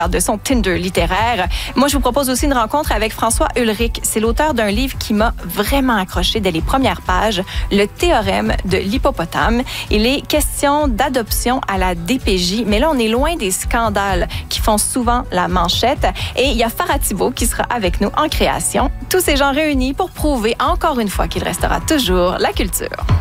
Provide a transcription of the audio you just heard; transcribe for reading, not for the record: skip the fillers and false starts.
de son Tinder littéraire. Moi, je vous propose aussi une rencontre avec François Ulrich. C'est l'auteur d'un livre qui m'a vraiment accroché dès les premières pages, Le théorème de l'hippopotame. Il est question d'adoption à la DPJ, mais là, on est loin des scandales qui font souvent la manchette. Et il y a Farah Thibault qui sera avec nous en création. Tous ces gens réunis pour prouver encore une fois qu'il restera toujours la culture.